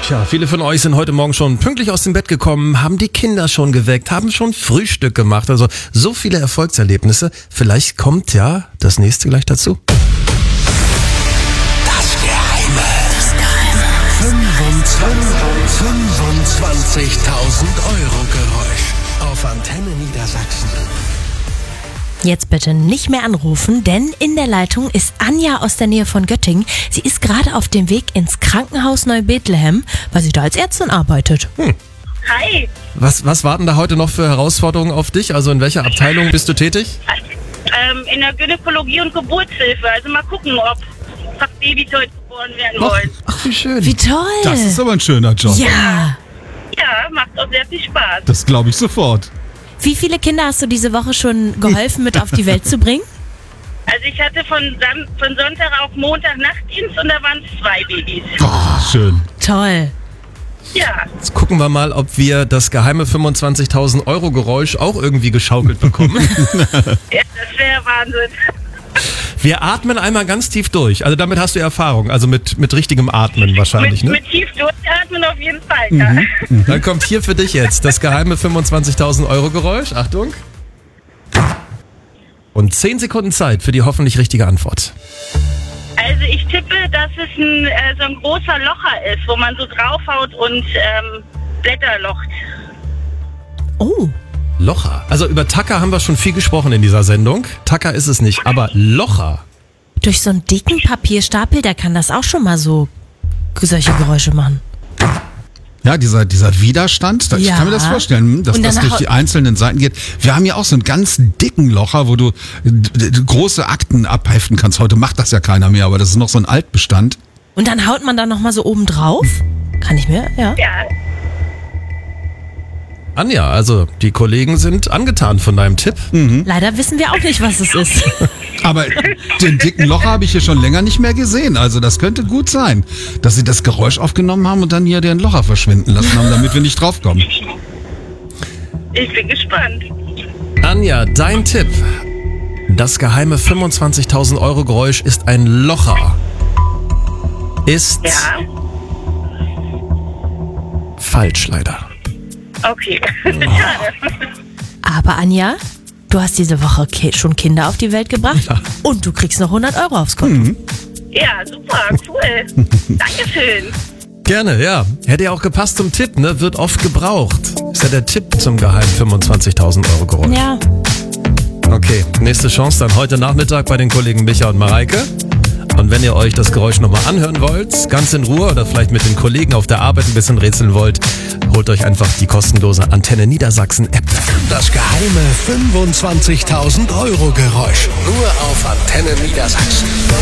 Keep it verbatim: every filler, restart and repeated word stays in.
Tja, viele von euch sind heute Morgen schon pünktlich aus dem Bett gekommen, haben die Kinder schon geweckt, haben schon Frühstück gemacht. Also so viele Erfolgserlebnisse. Vielleicht kommt ja das nächste gleich dazu. Das Geheime. Das Geheime. fünfundzwanzigtausend Euro Geräusch auf Antenne Niedersachsen. Jetzt bitte nicht mehr anrufen, denn in der Leitung ist Anja aus der Nähe von Göttingen. Sie ist gerade auf dem Weg ins Krankenhaus Neubethlehem, weil sie da als Ärztin arbeitet. Hm. Hi. Was, was warten da heute noch für Herausforderungen auf dich? Also in welcher Abteilung bist du tätig? Ähm, in der Gynäkologie und Geburtshilfe. Also mal gucken, ob fast Babys heute geboren werden Ach, wollen. ach, wie schön. Wie toll! Das ist aber ein schöner Job. Ja! Ja, macht auch sehr viel Spaß. Das glaube ich sofort. Wie viele Kinder hast du diese Woche schon geholfen, mit auf die Welt zu bringen? Also ich hatte von, Sam von Sonntag auf Montag Nachtdienst und da waren es zwei Babys. Oh, schön. Toll! Ja. Jetzt gucken wir mal, ob wir das geheime fünfundzwanzigtausend Euro Geräusch auch irgendwie geschaukelt bekommen. Ja, das wäre Wahnsinn. Wir atmen einmal ganz tief durch. Also damit hast du Erfahrung. Also mit, mit richtigem Atmen wahrscheinlich, mit, ne? mit tief durchatmen auf jeden Fall, ja. Dann kommt hier für dich jetzt das geheime fünfundzwanzigtausend Euro Geräusch. Achtung. Und zehn Sekunden Zeit für die hoffentlich richtige Antwort. Also ich tippe, dass es ein, äh, so ein großer Locher ist, wo man so draufhaut und ähm, Blätter locht. Oh! Locher. Also über Tacker haben wir schon viel gesprochen in dieser Sendung. Tacker ist es nicht, aber Locher. Durch so einen dicken Papierstapel, da kann das auch schon mal so solche Geräusche machen. Ja, dieser, dieser Widerstand, da, ich Ja. kann mir das vorstellen, dass Und dann das durch hau- die einzelnen Seiten geht. Wir haben ja auch so einen ganz dicken Locher, wo du d- d- große Akten abheften kannst. Heute macht das ja keiner mehr, aber das ist noch so ein Altbestand. Und dann haut man da nochmal so oben drauf? Kann ich mir, ja. Ja, Anja, also die Kollegen sind angetan von deinem Tipp. Leider wissen wir auch nicht, was es ist. Aber den dicken Locher habe ich hier schon länger nicht mehr gesehen. Also das könnte gut sein, dass sie das Geräusch aufgenommen haben und dann hier den Locher verschwinden lassen haben, damit wir nicht draufkommen. ich bin gespannt. Anja, dein Tipp. Das geheime fünfundzwanzigtausend Euro Geräusch ist ein Locher. Ist Ja, falsch leider. okay. Schade. Aber Anja, du hast diese Woche ki- schon Kinder auf die Welt gebracht Ja. und du kriegst noch hundert Euro aufs Konto. Ja, super, cool. Dankeschön. Gerne, ja. Hätte ja auch gepasst zum Tipp, ne? Wird oft gebraucht. Ist ja der Tipp zum geheimen fünfundzwanzigtausend Euro Geräusch. Ja. Okay, nächste Chance dann heute Nachmittag bei den Kollegen Micha und Mareike. Und wenn ihr euch das Geräusch nochmal anhören wollt, ganz in Ruhe oder vielleicht mit den Kollegen auf der Arbeit ein bisschen rätseln wollt, holt euch einfach die kostenlose Antenne Niedersachsen App. Das geheime fünfundzwanzigtausend Euro Geräusch. Nur auf Antenne Niedersachsen.